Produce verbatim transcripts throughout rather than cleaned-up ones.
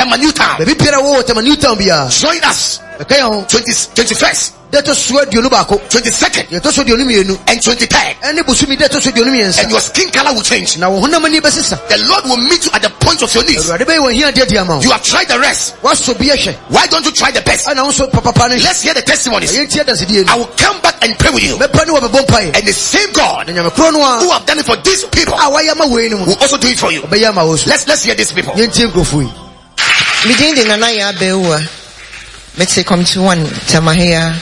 Temanewtown. Baby Pierre wo Temanewtown bia. Join us. Okay on twenty-first. That was swear the Olubako. twenty-second. You told you the and twenty-third. And the Busumi that was the Olumians. And your skin color will change. Now one many basis. The Lord will meet you at the point of your knees. You have tried the rest. What's so be a Why don't you try the best? And also Papa Panish. Let's hear the testimonies. I will come back and pray with you. And the same God who have done it for these people will also do it for you. Let's let's hear these people. Begin the Nanaya Beua. Let's say come to one Tamahia.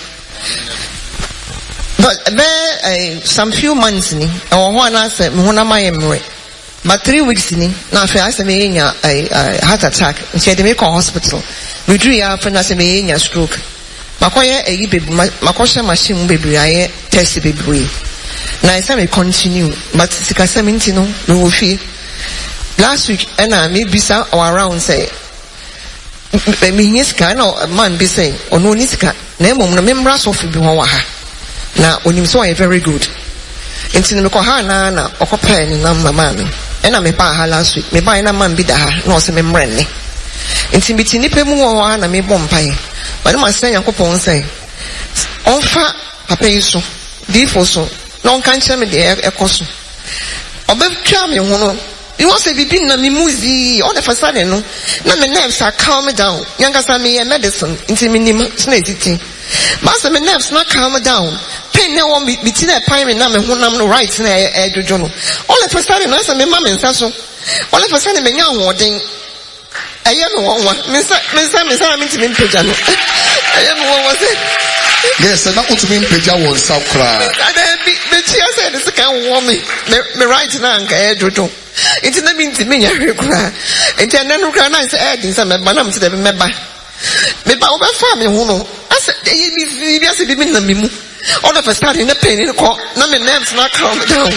But there uh, some few months ni or one answer Mona my emre. But three weeks ni now I asked me a heart attack and said make a hospital. We drew ya for us a stroke. Makoya a baby Makosha machine baby I test baby. Now I say we continue but Sikasamintino no fee. Last week and I may be some or around say Mihiska no man be saying or no niska name on the members of Biwaha. Na onim so are very good. Enti me ko ha na na okopa ni na mama me. E na me pa ha last week. Me ba na man bi da ha na o se me mre ne. Enti bi ti nipa mu wo ha na me bom pai. Ba na ma se Yakobon say. Onfa papa yi so. Di fo so. Na on kan che me de ekoso. Obetwa me ho no. You want to be doing na mimuzi all the fasade no. Na me nerves are calm down. Yanga sa me medicine into minimum snazity. Master me nerves not calm down. Pain no one between a pirate na me honam no right na e jojo no. All the fasade no say me mama nsa so. All the fasade me nya hoden. Eye no won wa. Me say me say me say me ntimi mpeja no. Eye no won wa say. Yes, na utumi mpeja won sa kra. Ada bi me chia say this can warm me. Me right na nka e jojo. It's not mean to me, I cry. It's a nano cry, I said, in some manam to the member. Maybe over family, who know. I said, maybe I said, Mimu. All of us starting a pain in the court, no man names not calm down.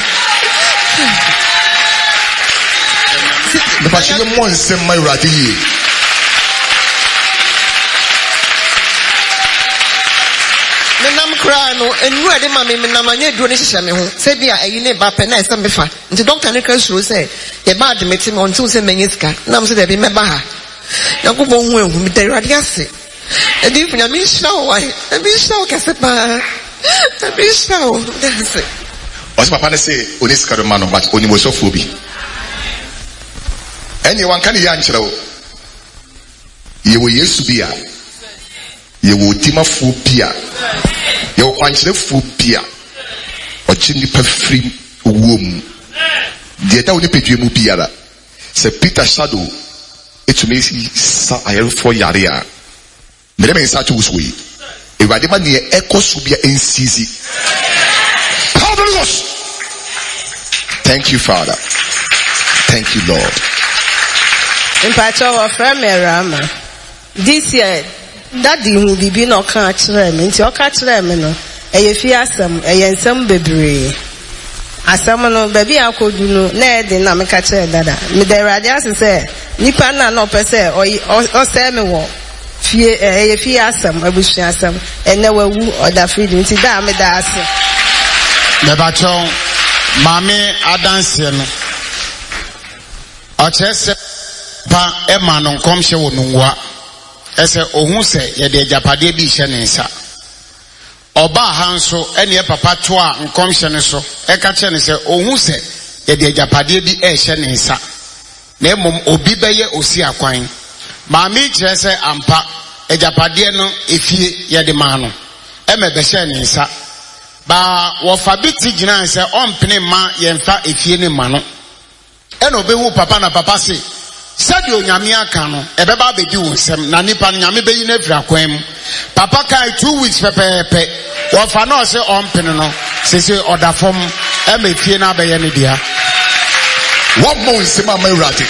The passion one send my radi. No, and you are the mammy, Namanya, donation, say, be a unit bapen, I some before. And the doctor Nicholas will say, the bad met him on two semeniska, Nam said, remember her. Yakubo will be the radiasi. And if you miss so, I be so Casapa, I be so. That's it. What's Papa say, Unisca man, but only was so phobi. Anyone can answer. You will used to be a. You will team of phobia. You will answer phobia. Or chimney per free womb. The other pay piara. Say Peter Shadow. It may see I have for Yaria. Madame is such a way. If I demand near echo subia in Sisi. Thank you, Father. Thank you, Lord. In Pacho of Rama. This year. Daddy will be no catch them into your catch them, no. A fiasam, a yansam baby. As someone baby, I could do no, Ned, and I'm a catcher, Dada. Me the radias say, Nipana no per se, or Samuel. Fear a fiasam, I wish some, and never woo or the freedom to damn it. The baton, Mammy, I dance him. Or chess, Pa Emma non comsha no. Ese ohun se ye de japade bi hye ne nsa oba hanso ene papa to a nkomhye ne so e ka che ne se ohun se ye de japade bi e hye ne nsa na mom obi beye osi akwan ma mi kire se ampa e japade no efie ye de ma no e me be hye ne nsa ba wo fa biti gina se ompene ma ye mfa efie ne ma no e no be hu papa na papa se Sadio Nyame aka no ebeba bedi wo nsem na nipa Nyame beyi na fira kwan mu papa kai two weeks pepepe wo fa no se ompene no se se odafom e ma fie na beye ne dia what more nsem ama urade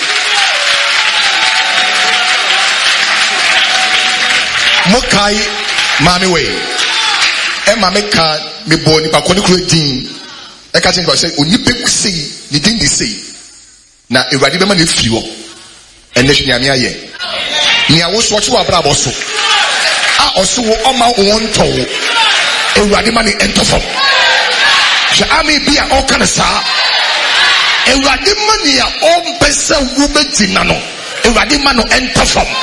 mo kai mami we e ma me ka me bo nipa ko ne kro din e ka chen ba se onipa ku sei ni din di sei na urade be ma ne firi wo and nation yamia ye. Nia was what you are bravo so. I also oma one toe. A radimani enter from. Shami be a all kind of sa. A radimani a all best woman dinano. A radimano enter from.